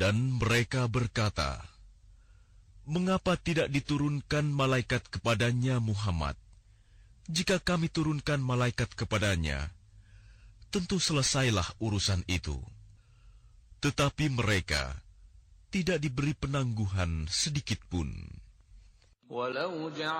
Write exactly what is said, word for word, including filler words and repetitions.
Dan mereka berkata, "Mengapa tidak diturunkan malaikat kepadanya Muhammad? Jika kami turunkan malaikat kepadanya, tentu selesailah urusan itu." Tetapi mereka tidak diberi penangguhan sedikitpun. Walau